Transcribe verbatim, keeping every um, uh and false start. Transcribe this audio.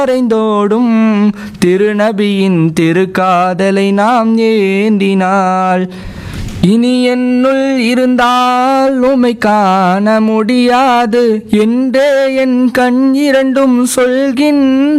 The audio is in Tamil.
மறைந்தோடும் திருநபியின் திருக்காதலை நாம் ஏந்தினால் இனி என்னுள் இருந்தால் உமை காண முடியாது என்றே என் கண் இரண்டும் சொல்கின்ற